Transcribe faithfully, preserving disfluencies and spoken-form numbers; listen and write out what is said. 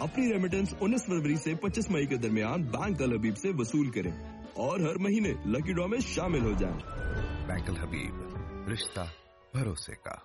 अपनी रेमिटेंस उन्नीस फरवरी से पच्चीस मई के दरमियान बैंक अल हबीब से वसूल करें और हर महीने लकी ड्रॉ में शामिल हो जाएं। बैंक अल हबीब, रिश्ता भरोसे का।